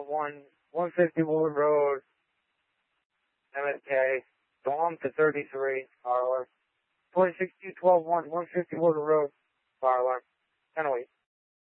150 Wood Road, MSK, Dawn to 33, fire alarm. 462-12-1, 150 Wood Road, fire alarm. 1008.